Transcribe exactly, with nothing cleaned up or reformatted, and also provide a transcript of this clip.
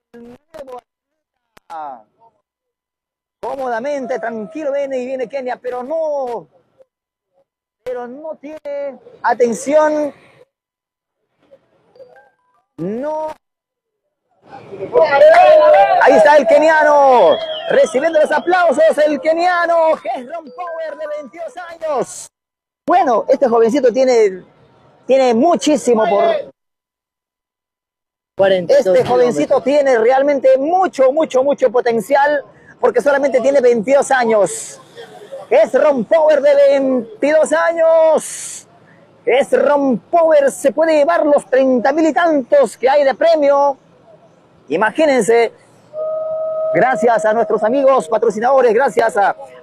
Cómodamente, tranquilo, viene y viene Kenia, pero no, pero no tiene atención, no. Ahí está el keniano, recibiendo los aplausos, el keniano, Hezron Power de veintidós años. Bueno, este jovencito tiene, tiene muchísimo por... Este jovencito tiene realmente mucho, mucho, mucho potencial, porque solamente tiene veintidós años. Hezron Power de veintidós años. Hezron Power se puede llevar los treinta mil y tantos que hay de premio. Imagínense, gracias a nuestros amigos patrocinadores, gracias a